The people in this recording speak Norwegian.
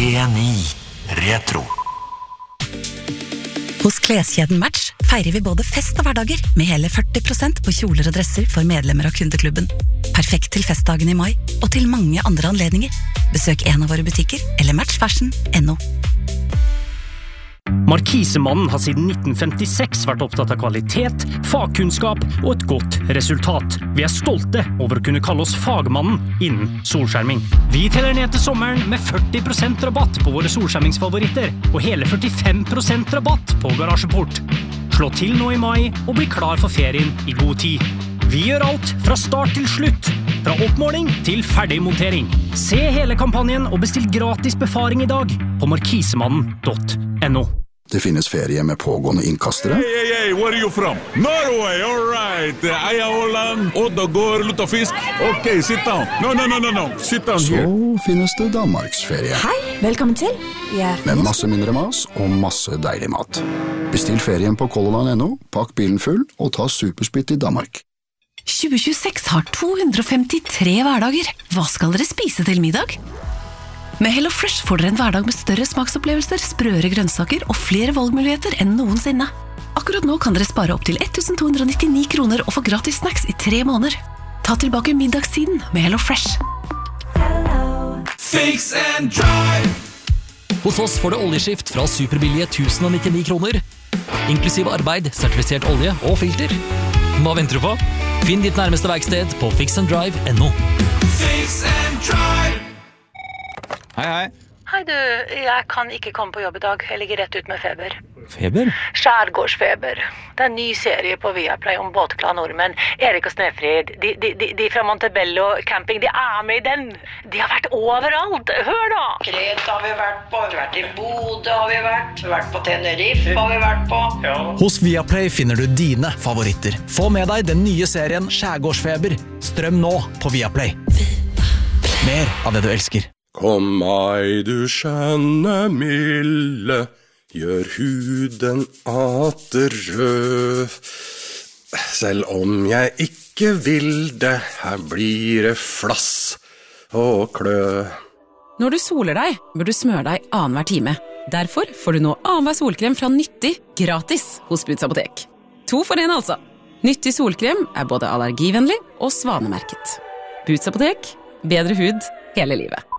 93,9 Retro. Hos kleskjeden Match feirer vi både fest og hverdager med hele 40% på kjoler og dresser for medlemmer av kundeklubben. Perfekt til festdagen i mai og til mange andre anledninger. Besøk en av våre butikker eller matchfashion.no. Markisemannen har siden 1956 vært opptatt av kvalitet, fagkunnskap og et godt resultat. Vi er stolte over å kunne kalle oss fagmannen innen solskjerming. Vi teller ned til sommeren med 40% rabatt på våre solskjermingsfavoritter og hele 45% rabatt på garasjeport. Slå til nå i mai og bli klar for ferien i god tid. Vi gjør alt fra start til slutt, fra oppmåling til ferdigmontering. Se hele kampanjen og bestill gratis befaring i dag på markisemannen.no. Det finnes ferie med pågående innkastere. Hey, where are you from? Norway, all right. Eia Åland, Oddagård, Luttafisk. Ok, sit down. No. Sit down here. Så finnes det Danmarksferie. Hei, velkommen til. Med masse mindre mas og masse deilig mat. Bestill ferien på colorline.no, pakk bilen full og ta superspitt i Danmark. 2026 har 253 hverdager. Hva skal dere spise til middag? Med Hello Fresh får dere en hverdag med større smaksopplevelser, sprøere grønnsaker og flere valgmuligheter enn noensinne. Akkurat nå kan dere spare opp til 1299 kroner og få gratis snacks i 3 måneder. Ta tilbake middagstiden med Hello Fresh. Fix and drive! Hos oss får du oljeskift fra superbillige 1099 kroner, inklusive arbeid, sertifisert olje og filter. Hva venter du på? Finn ditt nærmeste verksted på fixanddrive.no. Fix and drive! Hei. Hei du, jeg kan ikke komme på jobb i dag. Jeg ligger rett ut med feber. Feber? Skjærgårdsfeber. Det er en ny serie på Viaplay om båtglade nordmenn. Erik og Snefrid, de fra Montebello camping, de er med i den. De har vært overalt. Hør da! Kreta har vi vært på, i Bodø har vi vært på Tenerife har vi vært på. Ja. Hos Viaplay finner du dine favoritter. Få med deg den nye serien Skjærgårdsfeber. Strøm nå på Viaplay. Mer av det du elsker. Kom ei du skjønne milde, gjør huden atter rød. Selv om jeg ikke vil det, her blir det flass og klø. Når du soler deg, bør du smøre deg annenhver time. Derfor får du nå annenhver solkrem fra Nyttig gratis hos Boots Apotek. 2 for 1 altså. Nyttig solkrem er både allergivennlig og svanemerket. Boots Apotek, bedre hud hele livet.